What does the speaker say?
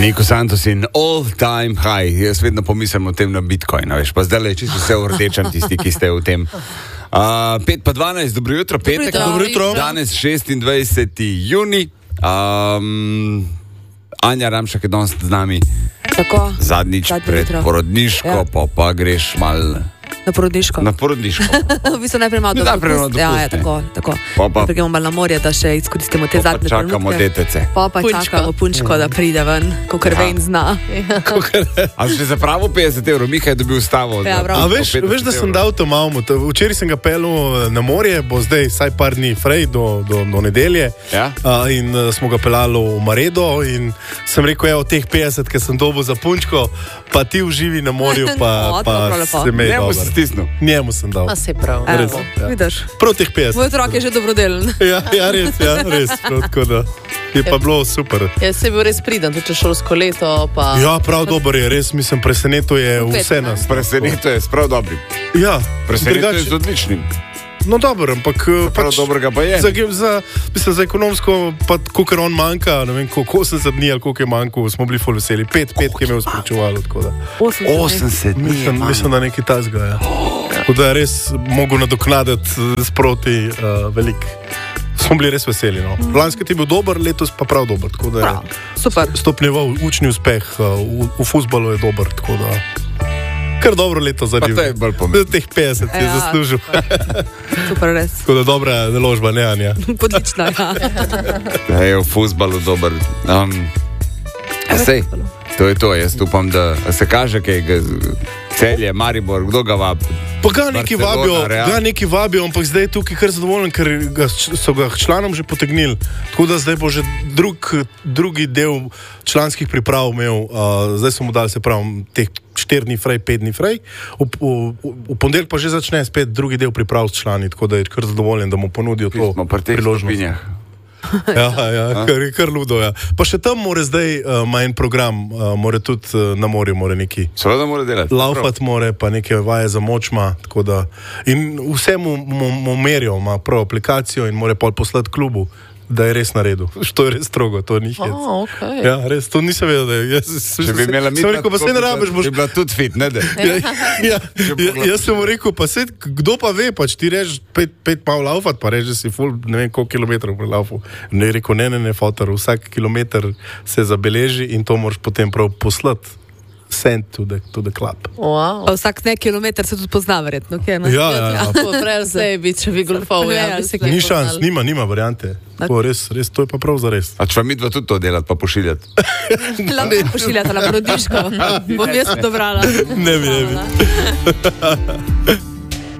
Nico Santos in all time high. Jaz vedno pomislim o tem na Bitcoin, veš, pa zdaj je čisto vse v rdečem tisti, ki ste v tem. 5:12, dobro jutro, petek. Dobro jutro. Danes 26. juni. Anja Ramšak je danes z nami. Tako. Zadnjič pred porodniško, pa greš mal... Na porodniško. Na porodniško. V bistvu najprej malo dopust. Ja, tako. Pa gremo malo na morje, da še izkoristimo te zadnje trenutke. Čakamo detece. Pa čakamo punčko, da pride ven, kakor Vejn zna. A še za pravo 50 €, Miha je dobil stavo. Ja, a veš, da sem dal to malmu. Včeraj sem ga pelil na morje, bo zdaj saj par dni frej do nedelje. Ja? In smo ga pelali v Maredo in sem rekel, od teh 50, ki sem dobil za punčko, pa ti uživi na morju, pa se me je dobro. Stisnil. Njemu sem dal. A se prav. Res, Vidiš? Prav teh 50. Moj otrok je že dobrodelen. Ja, res. Tako da je pa bilo super. Ja, se je bil res priden, tudi šolsko leto. Pa... Ja, prav dober je, res, mislim, preseneto je vse nas. Preseneto je s prav dobrim. Ja, preseneto je z odličnim. No, dobro, ampak prav dobrega pa je. Za ekonomsko, pa koliko on manjka, ne vem, koliko 80 dni ali koliko je manjko, smo bili ful veseli. 5 ki je imel spričevalo, tako da. 80 dni. Mislim, da nekaj tazga, ja. Tako da je res mogel nadoknaditi sproti velik. Smo bili res veseli, no. Lanski ti je bil dober, letos pa prav dober, tako da je super. Stopnjeval učni uspeh, v fuzbalu je dober, tako da. Kar dobro leto za njim. Pa to je bolj pomembno. Teh 50 je zaslužil. Super, res. Tako da dobra naložba, ne, Anja? Odlična, ja. Je v fuzbalu dober. Sej, to je to. Jaz upam, da se kaže, kaj Celje, Maribor, kdo ga vabi? Pa ga neki vabijo, ampak zdaj je tukaj kar zadovoljen, ker so ga članom že potegnili. Tako da zdaj bo že drugi del članskih priprav imel, zdaj so mu dali, se pravi, teh 4 dni frej, 5 dni frej. V ponedeljek pa že začne spet drugi del priprav s člani, tako da je kar zadovoljen, da mu ponudijo to priložnost. Ja, kar ludo, ja. Pa še tam mora zdaj ima en program, mora tudi na morju mora neki. Seveda mora delati. Laufat mora, pa neke vaje za močma, tako da. In vse mu merijo, ima prav aplikacijo in mora pol poslati klubu, da je res naredil. Što je res strogo, to ni hec. Okay. Ja, res, to nisem vedel, da je. Če bi imela sem rekel, pa se ne rabiš, boš... Je bila tudi fit, ne da? Jaz sem mu rekel, pa se, kdo pa ve, pač ti reč 5 malo laufat, pa reč, da si ful, ne vem, koliko kilometrov prelaufu. Ne je rekel, ne, fotor, vsak kilometr se zabeleži in to moraš potem prav poslati. Send to the club. Wow. Vsak nek kilometr se tudi pozna, verjetno. Okay, ja. Prej vse bi, če bi golfal. Ni šans, nima variante. Tako, res, to je pa prav za res. A če vam midva tudi to delati, pa pošiljati? Lahko pošiljati na porodniško. Bom jaz dobrala. Ne bi.